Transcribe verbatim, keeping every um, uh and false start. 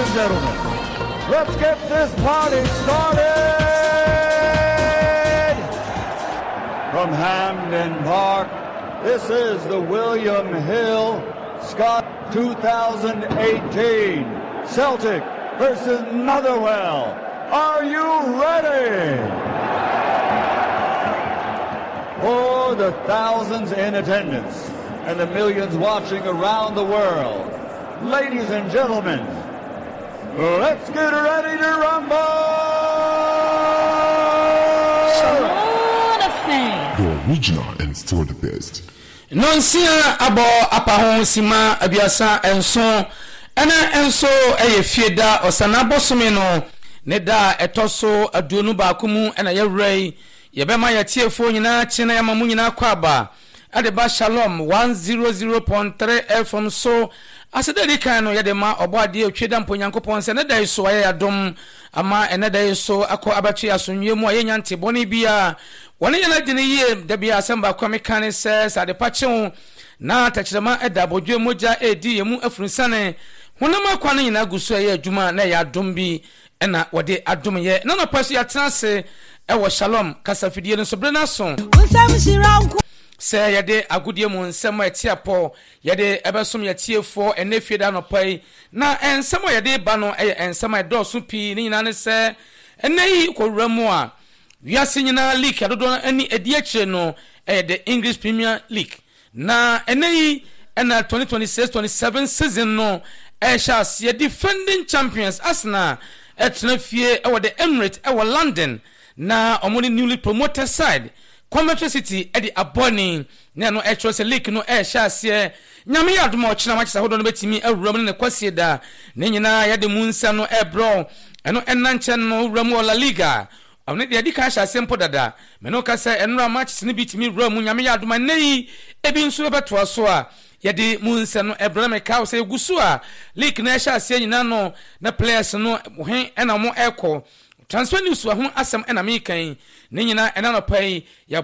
and gentlemen, let's get this party started! From Hampden Park, this is the William Hill Scott two thousand eighteen Celtic versus Motherwell. Are you ready? For the thousands in attendance and the millions watching around the world, ladies and gentlemen, let's get ready to rumble! The original and still the best. Nonsia abo apahon sima abiasa enso ana enso eye fieda osana bosome no ne da etoso aduonu ba akumu ana yewrei yebema yatiefo nyina chena yamamu nyina kwaba adeba Shalom one hundred point three F M so asedari kan no yedema oboade otweda mponyankopon se ne da so aye adom ama ene da so akọ abatwe asonwie mu aye nyante boni bia woni yana dine yie da bia asamba kwamekane se sade pache na tachirama eda bodwe moja edi yemu afunsane honama kwa nyina gusu aye adwuma na ya adom bi ena wode adom ye na no paso ya transe ewo Shalom kasafidie no sobrena so se yede agudie mu nsem etiapo yede ebesom yetiefo enefieda no pai na ensem yede ba no ensem edoso pi ni nyina ne se eneyi kowramu a wiase nyina league adodo ani edi akire no the English Premier League na eneyi ena twenty twenty-six twenty-seven season no Eshas ye defending champions Arsenal etna fie ewo the Emirates ewo London na omoni newly promoted side Coventry City edi aboni na no Echose League no Eshas ye nyame yadoma ochina machisa hodo no betimi awuram ne kwase da ne nyina yade munsa no ebro eno enanche no ramu La Liga amne de adika sha sempo dada meno kasa enra matches ne bitimi ramu nyame yadoma nei ebi nso beto so a yade munsa no ebro me ka se gusu a league na Eshas ye nyina no na players no hen ena mo eko transfer news wa ho asem ena me kan ne nyina ena no pai ya